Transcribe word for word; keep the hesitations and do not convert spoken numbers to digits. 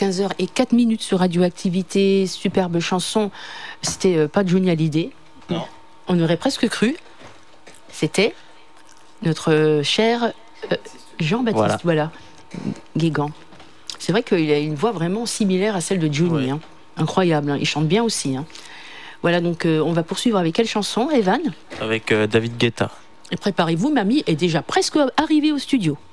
quinze heures et quatre minutes sur Radioactivité, superbe chanson. C'était euh, pas Johnny Hallyday. Non. On aurait presque cru. C'était notre euh, cher euh, Jean-Baptiste, voilà, voilà. Guégan. C'est vrai qu'il a une voix vraiment similaire à celle de Johnny. Ouais. Hein. Incroyable, hein. Il chante bien aussi. Hein. Voilà, donc euh, on va poursuivre avec quelle chanson, Evan ? Avec euh, David Guetta. Et préparez-vous, mamie est déjà presque arrivée au studio.